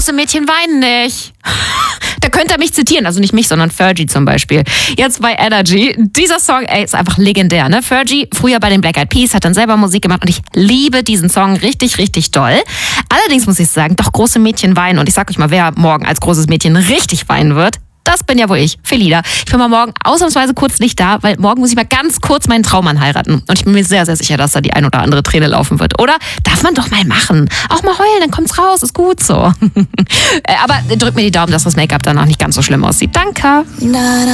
große Mädchen weinen nicht. Da könnte er mich zitieren, also nicht mich, sondern Fergie zum Beispiel. Jetzt bei Energy. Dieser Song, ist einfach legendär, ne? Fergie, früher bei den Black Eyed Peas, hat dann selber Musik gemacht und ich liebe diesen Song richtig, richtig doll. Allerdings muss ich sagen, doch große Mädchen weinen und ich sag euch mal, wer morgen als großes Mädchen richtig weinen wird. Das bin ja wohl ich, Felida. Ich bin mal morgen ausnahmsweise kurz nicht da, weil morgen muss ich mal ganz kurz meinen Traummann heiraten. Und ich bin mir sehr, sehr sicher, dass da die ein oder andere Träne laufen wird. Oder? Darf man doch mal machen. Auch mal heulen, dann kommt's raus, ist gut so. Aber drück mir die Daumen, dass das Make-up danach nicht ganz so schlimm aussieht. Danke.